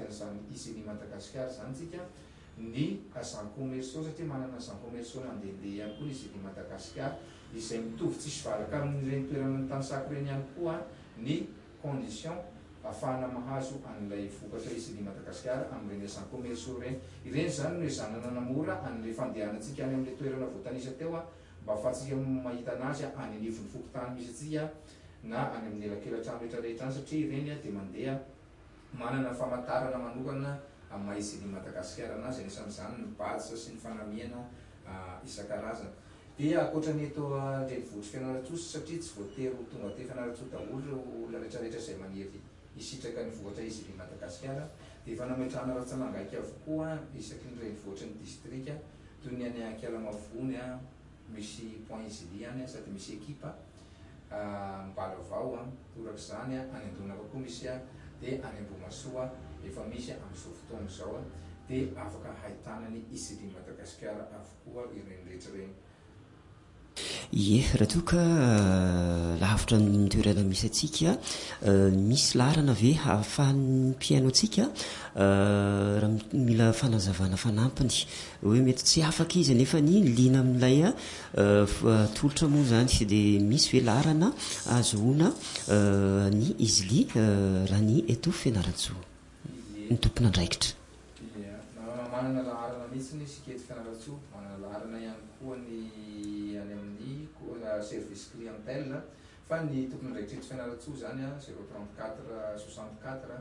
ivelan'izany izy Madagasikara zany tsika ny agent commerciaux satria manana agent commerciaux mandehandeha ihany koa izy Madagasikara izay mitovy tsisy valaka amin'ireny toerana ny tanisako reny ihany koa ny condition ahafahana mahazo an'ilay vokatra izy Madagasikara amin'ireny agent commerciaux reny. Ireny zany no ezanana namora an'ilay fandehanantsika any amin'ilay toerana voatanisa teo mba ahafahantsika mahita anazy any anivon'ny fokotany misy atsika na any amin'ny elakelatrano rehetrarehetra any satria ireny dia mandeha manana famantarana manokana amin'ny izy Madagasikara anazy anisan'izany ny badge sy ny fanamiana isan-karazany. Dia akoatran'ny eto renivohitra Fianarantsoa satria tsy voatery ho tonga te Fianarantsoa daholo olona rehetrarehetra izay maniry hisitraka ny vokatra izy Madagasikara dia efa nametrahana ratsanangaika avokoa isaky ny renivohitra ny distrika toy ny any Ankialamavony misy point izy any sady misy ekipa Mbalavao torak'izany any Andonako koa misy dia any Ambohimasoa efa misy amin'izao fotoana izao dia afaka ahitana ny izy Madagasikara avokoa ireny rehetra reny. Ie, raha toa ka lavitra ny toerana misy atsika misy larana ve ahafahan'ny mpiaino atsika raha mila fanazavana fanampiny hoe mety tsy afaka izy nefa ny lina amin'ilay tolotra moa zany dia misy ve larana azohoana ny izy raha ny eto Fianarantsoa ny tompon'andraikitra. Manana laharana mihitsy ny siketo Fianarantsoa, manana laharana ihany koa ny any amin'ny service clientèle fa ny tompon'andraikitra eto Fianarantsoa zany 034 64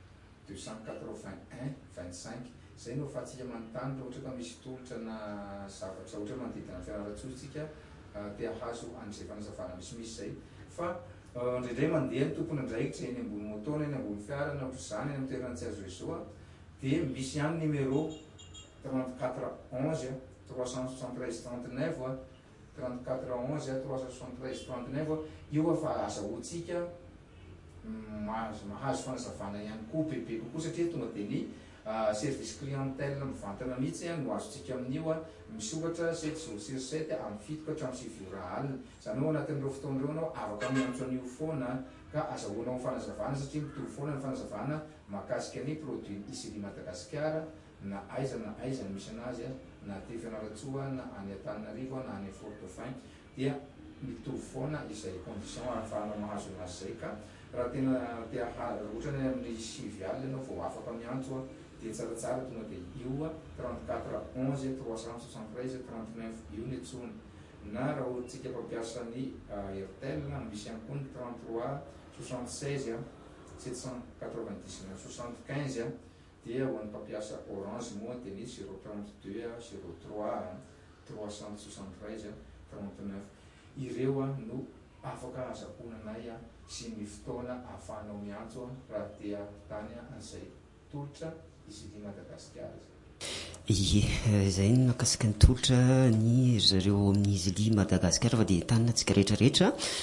281 25 zay no ahafahantsika manontany raha ohatra ka misy tolotra na zavatra ohatra manodidina Fianarantsoa tsika dia hazo an'izay fanazavana misimisy zay fa indraindray mandeha ny tompon'andraikitra eny ambony motona eny ambony fiara na ohatr'izany eny amin'ny toerana tsy azo reseau dia misy ihany numéro 34 11 373 39 34 11 373 39 io fa azahoantsika mahazo fanazavana ihany koa bebe kokoa satria tonga dia ny service clientèle mivantana mihitsy no azontsika amin'io misokatra 7/7 amin'ny fitoka hatramin'ny 7 alina zany hoe anatin'ireo fotoan'ireo anao afaka miantso an'io foana ka azahoanao fanazavana satria mitovy foana ny fanazavana mahakasika ny produit izy Madagasikara na aiza ny misy anazy na te Fianarantsoa na any Antananarivo na any Fort-Dauphin dia mitovy foana izay condition ahafahana mahazo anazy zay ka raha tena te ohatra ny amin'ny 7 alina ianao vao afaka miantso dia tsaratsara tonga dia io 34 11 373 39 io ny antsony na raha ohatsika mpampiasa ny Airtel misy ihany koa ny 33 76 799 75 dia ho an'ny mpampiasa Orange moa dia ny 032 03 373 39 ireo no afaka azahoananay sy ny fotoana ahafahanao miantso raha dia tany an'izay tolotra izy Madagasikara. Ie, izay no makasika ny tolotra ny zareo amin'ny izy Madagasikara fa dia tanina antsika rehetrarehetra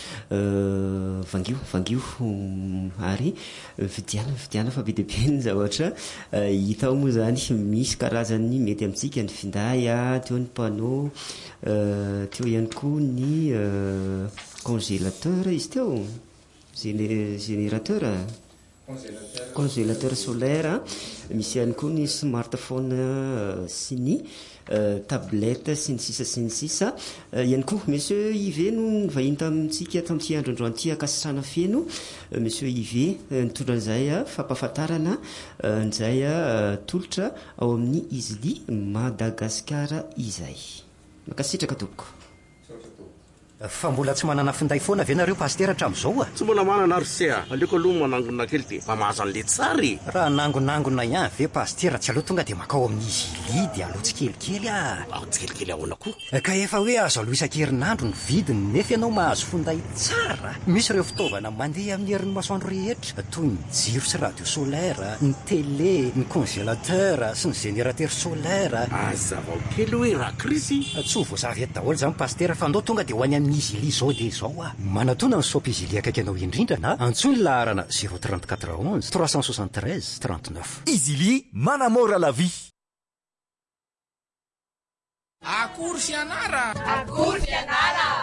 vangio ary vidiana fa be dia be ny zavatra hita ao moa zany misy karazany mety amintsika ny finday teo ny panneau teo ihany koa ny congélateur izy teo congélateur solaire misy ihany koa ny smartphone sy ny tablette sy ny sisa ihany koa monsieur Ive no nivahiny tamintsika tamin'ity androandro an'ity akasitrana feno monsieur Ive nitondra an'izay fampahafantarana an'izay tolotra ao amin'ny izy Madagasikara izay makasitraka tompoko. Fa mbola tsy manana finday foana ve nareo pasitera hatramin'izao Tsy mbola manana ary se aleoko aloha manangona kely dia mba mahazo an'le tsary raha nangonangona ihany ve pasitera tsy aloha tonga dia makao amin'ny izy dia aloha tsikelikely tsikelikely ahoana koa ka efa hoe azo aloha isan-kerinandro ny vidiny nefa ianao mahazo finday tsara misy ireo fitaovana mandeha amin'ny herin'ny masoandro rehetra toy ny jiro sy radio solaire ny télé ny congélateur sy ny générateur solaire azavao kely hoe raha krisy tsy ho voazavy eto daholo zany pasitera fa andao tonga dia ho any amin'ny izily zao dia zao manatona ny sopy izily akaiky anao indrindra na antsony laharana 034 11 373 39 Izily manamora la vie. Akory fianara